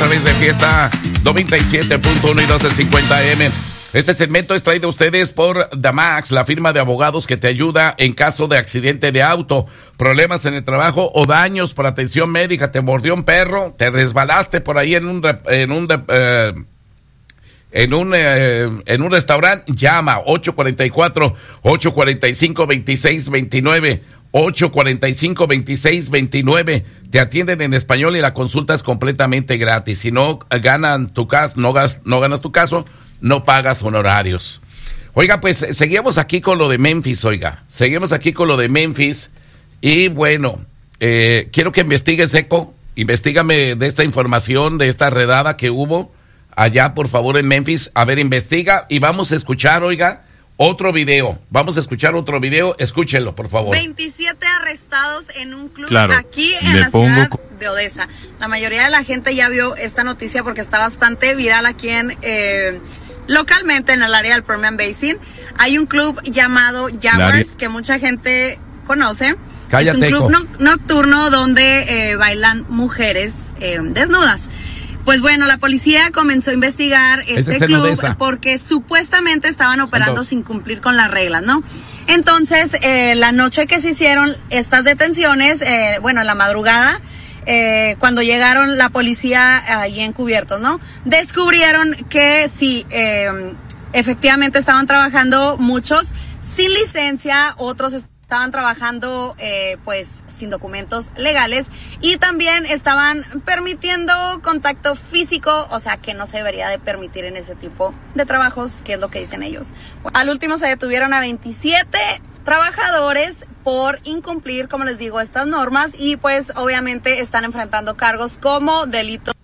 través de Fiesta 97.1 y 1250 AM. Este segmento es traído a ustedes por Damax, la firma de abogados que te ayuda en caso de accidente de auto, problemas en el trabajo o daños por atención médica. Te mordió un perro, te resbalaste por ahí en un restaurante. Llama 844-845-2629. 845-2629. Te atienden en español y la consulta es completamente gratis. Si no ganas tu caso, no ganas tu caso, no pagas honorarios. Oiga, pues seguimos aquí con lo de Memphis, y bueno, quiero que investigues, Eco, investígame de esta información, de esta redada que hubo allá, por favor, en Memphis. A ver, investiga y vamos a escuchar, oiga, otro video. Vamos a escuchar otro video, escúchenlo, por favor. 27 arrestados en un club aquí en la ciudad de Odessa. La mayoría de la gente ya vio esta noticia porque está bastante viral aquí localmente en el área del Permian Basin. Hay un club llamado Jaguars que mucha gente conoce. Cállate, es un club nocturno donde bailan mujeres desnudas. Pues bueno, la policía comenzó a investigar este club porque supuestamente estaban operando sin cumplir con las reglas, ¿no? Entonces, la noche que se hicieron estas detenciones, en la madrugada, cuando llegaron la policía ahí encubiertos, ¿no? Descubrieron que sí, efectivamente estaban trabajando muchos sin licencia, otros estaban trabajando pues sin documentos legales y también estaban permitiendo contacto físico, o sea que no se debería de permitir en ese tipo de trabajos, que es lo que dicen ellos. Al último se detuvieron a 27 trabajadores por incumplir, como les digo, estas normas y pues obviamente están enfrentando cargos como delito.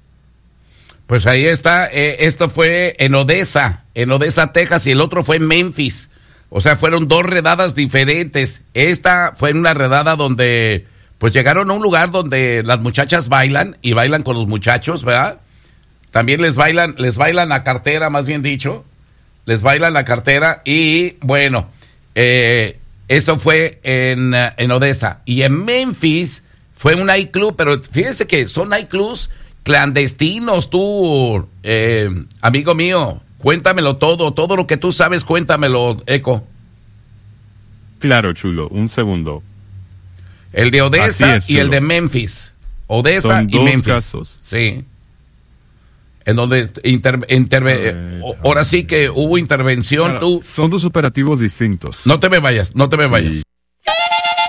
Pues ahí está, esto fue en Odessa, Texas, y el otro fue en Memphis. O sea, fueron dos redadas diferentes. Esta fue en una redada donde, pues llegaron a un lugar donde las muchachas bailan y bailan con los muchachos, ¿verdad? También les bailan la cartera, más bien dicho. Les bailan la cartera y, bueno, esto fue en Odessa. Y en Memphis fue un nightclub, pero fíjense que son nightclubs clandestinos, tú, amigo mío. Cuéntamelo todo lo que tú sabes, cuéntamelo, Eco. Claro, chulo, un segundo. El de Odessa y el de Memphis. Odessa y Memphis. Son dos casos. Sí. En donde ahora sí que hubo intervención. Claro, son dos operativos distintos. No te me vayas.